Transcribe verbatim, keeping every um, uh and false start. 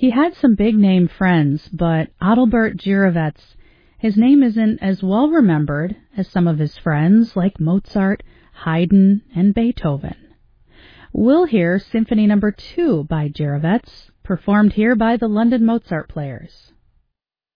He had some big-name friends, but Adalbert Jiravets, his name isn't as well remembered as some of his friends like Mozart, Haydn, and Beethoven. We'll hear Symphony Number two by Jiravets, performed here by the London Mozart Players.